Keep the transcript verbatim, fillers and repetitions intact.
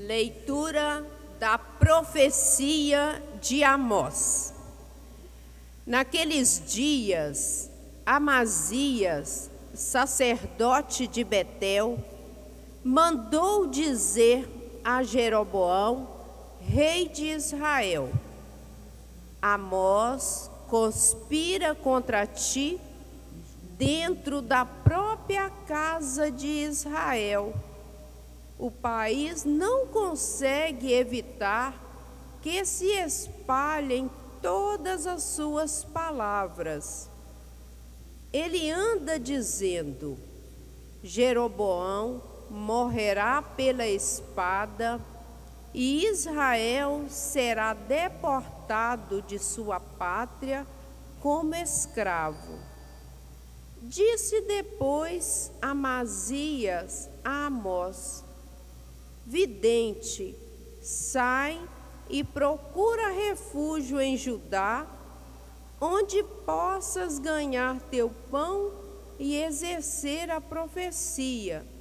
Leitura da profecia de Amós. Naqueles dias, Amazias, sacerdote de Betel, mandou dizer a Jeroboão, rei de Israel: Amós conspira contra ti dentro da própria casa de Israel. O país não consegue evitar que se espalhem todas as suas palavras. Ele anda dizendo: Jeroboão morrerá pela espada e Israel será deportado de sua pátria como escravo. Disse depois Amazias a Amós: Vidente, sai e procura refúgio em Judá, onde possas ganhar teu pão e exercer a profecia.